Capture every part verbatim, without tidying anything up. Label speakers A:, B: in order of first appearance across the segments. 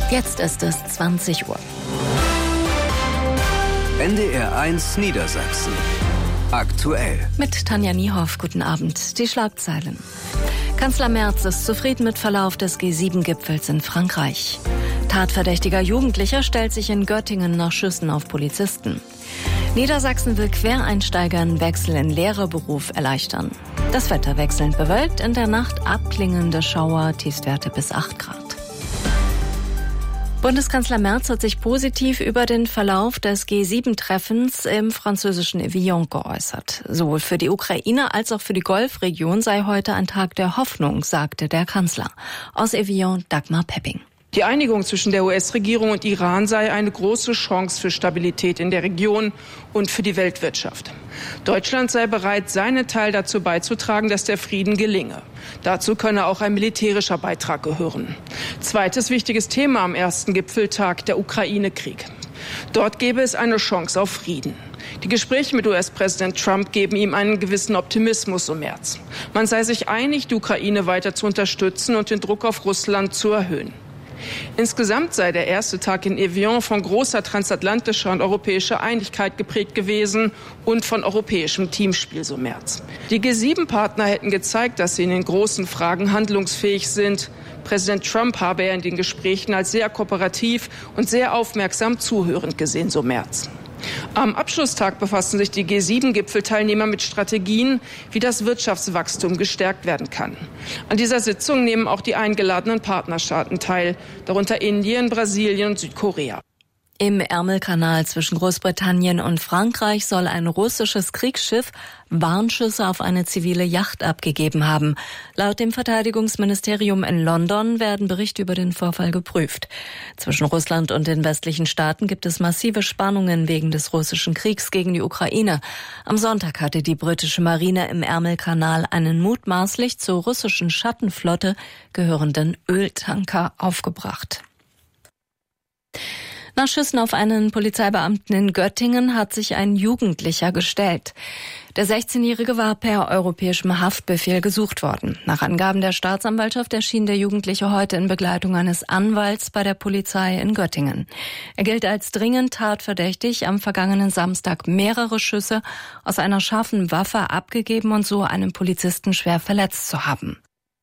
A: Jetzt ist es zwanzig Uhr.
B: N D R eins Niedersachsen. Aktuell.
A: Mit Tanja Niehoff, guten Abend. Die Schlagzeilen. Kanzler Merz ist zufrieden mit Verlauf des G sieben Gipfels in Frankreich. Tatverdächtiger Jugendlicher stellt sich in Göttingen nach Schüssen auf Polizisten. Niedersachsen will Quereinsteigern Wechsel in Lehrerberuf erleichtern. Das Wetter wechselnd bewölkt, in der Nacht abklingende Schauer, Tiefstwerte bis acht Grad. Bundeskanzler Merz hat sich positiv über den Verlauf des G sieben Treffens im französischen Evian geäußert. Sowohl für die Ukraine als auch für die Golfregion sei heute ein Tag der Hoffnung, sagte der Kanzler. Aus Evian Dagmar Pepping.
C: Die Einigung zwischen der U S-Regierung und Iran sei eine große Chance für Stabilität in der Region und für die Weltwirtschaft. Deutschland sei bereit, seinen Teil dazu beizutragen, dass der Frieden gelinge. Dazu könne auch ein militärischer Beitrag gehören. Zweites wichtiges Thema am ersten Gipfeltag, der Ukraine-Krieg. Dort gäbe es eine Chance auf Frieden. Die Gespräche mit U S-Präsident Trump geben ihm einen gewissen Optimismus im März. Man sei sich einig, die Ukraine weiter zu unterstützen und den Druck auf Russland zu erhöhen. Insgesamt sei der erste Tag in Evian von großer transatlantischer und europäischer Einigkeit geprägt gewesen und von europäischem Teamspiel, so Merz. Die G sieben Partner hätten gezeigt, dass sie in den großen Fragen handlungsfähig sind. Präsident Trump habe er in den Gesprächen als sehr kooperativ und sehr aufmerksam zuhörend gesehen, so Merz. Am Abschlusstag befassen sich die G sieben Gipfelteilnehmer mit Strategien, wie das Wirtschaftswachstum gestärkt werden kann. An dieser Sitzung nehmen auch die eingeladenen Partnerstaaten teil, darunter Indien, Brasilien und Südkorea.
A: Im Ärmelkanal zwischen Großbritannien und Frankreich soll ein russisches Kriegsschiff Warnschüsse auf eine zivile Yacht abgegeben haben. Laut dem Verteidigungsministerium in London werden Berichte über den Vorfall geprüft. Zwischen Russland und den westlichen Staaten gibt es massive Spannungen wegen des russischen Kriegs gegen die Ukraine. Am Sonntag hatte die britische Marine im Ärmelkanal einen mutmaßlich zur russischen Schattenflotte gehörenden Öltanker aufgebracht. Nach Schüssen auf einen Polizeibeamten in Göttingen hat sich ein Jugendlicher gestellt. Der sechzehnjährige war per europäischem Haftbefehl gesucht worden. Nach Angaben der Staatsanwaltschaft erschien der Jugendliche heute in Begleitung eines Anwalts bei der Polizei in Göttingen. Er gilt als dringend tatverdächtig, am vergangenen Samstag mehrere Schüsse aus einer scharfen Waffe abgegeben und so einen Polizisten schwer verletzt zu haben.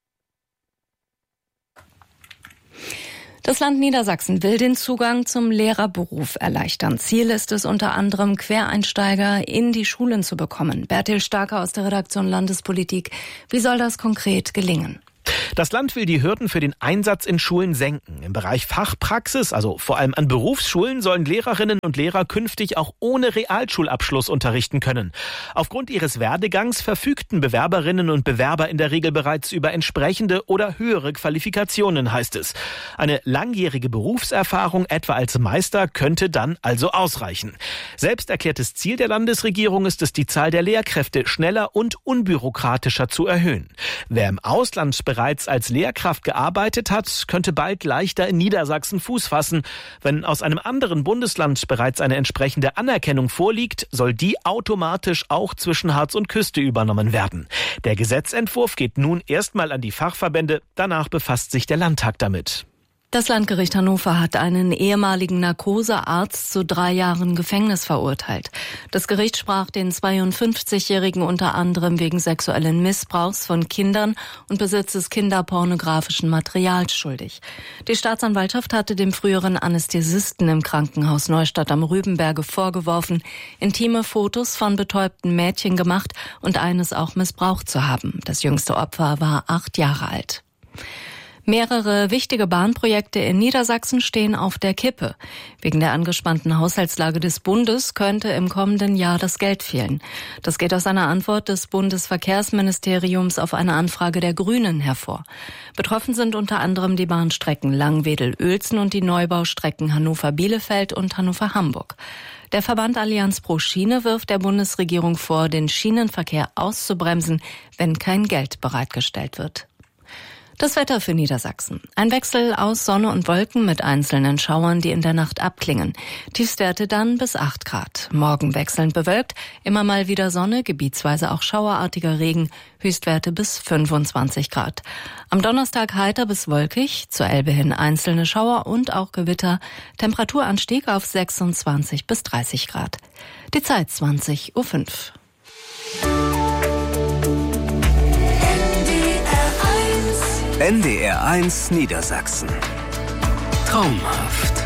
A: Das Land Niedersachsen will den Zugang zum Lehrerberuf erleichtern. Ziel ist es unter anderem, Quereinsteiger in die Schulen zu bekommen. Bertil Starker aus der Redaktion Landespolitik. Wie soll das konkret gelingen?
D: Das Land will die Hürden für den Einsatz in Schulen senken. Im Bereich Fachpraxis, also vor allem an Berufsschulen, sollen Lehrerinnen und Lehrer künftig auch ohne Realschulabschluss unterrichten können. Aufgrund ihres Werdegangs verfügten Bewerberinnen und Bewerber in der Regel bereits über entsprechende oder höhere Qualifikationen, heißt es. Eine langjährige Berufserfahrung, etwa als Meister, könnte dann also ausreichen. Selbst erklärtes Ziel der Landesregierung ist es, die Zahl der Lehrkräfte schneller und unbürokratischer zu erhöhen. Wer im Ausland bereits als Lehrkraft gearbeitet hat, könnte bald leichter in Niedersachsen Fuß fassen. Wenn aus einem anderen Bundesland bereits eine entsprechende Anerkennung vorliegt, soll die automatisch auch zwischen Harz und Küste übernommen werden. Der Gesetzentwurf geht nun erstmal an die Fachverbände, danach befasst sich der Landtag damit.
A: Das Landgericht Hannover hat einen ehemaligen Narkosearzt zu drei Jahren Gefängnis verurteilt. Das Gericht sprach den zweiundfünfzigjährigen unter anderem wegen sexuellen Missbrauchs von Kindern und Besitzes kinderpornografischen Materials schuldig. Die Staatsanwaltschaft hatte dem früheren Anästhesisten im Krankenhaus Neustadt am Rübenberge vorgeworfen, intime Fotos von betäubten Mädchen gemacht und eines auch missbraucht zu haben. Das jüngste Opfer war acht Jahre alt. Mehrere wichtige Bahnprojekte in Niedersachsen stehen auf der Kippe. Wegen der angespannten Haushaltslage des Bundes könnte im kommenden Jahr das Geld fehlen. Das geht aus einer Antwort des Bundesverkehrsministeriums auf eine Anfrage der Grünen hervor. Betroffen sind unter anderem die Bahnstrecken Langwedel-Uelzen und die Neubaustrecken Hannover-Bielefeld und Hannover-Hamburg. Der Verband Allianz pro Schiene wirft der Bundesregierung vor, den Schienenverkehr auszubremsen, wenn kein Geld bereitgestellt wird. Das Wetter für Niedersachsen. Ein Wechsel aus Sonne und Wolken mit einzelnen Schauern, die in der Nacht abklingen. Tiefstwerte dann bis acht Grad. Morgen wechselnd bewölkt, immer mal wieder Sonne, gebietsweise auch schauerartiger Regen, Höchstwerte bis fünfundzwanzig Grad. Am Donnerstag heiter bis wolkig, zur Elbe hin einzelne Schauer und auch Gewitter. Temperaturanstieg auf sechsundzwanzig bis dreißig Grad. Die Zeit zwanzig Uhr fünf.
B: N D R eins Niedersachsen. Traumhaft.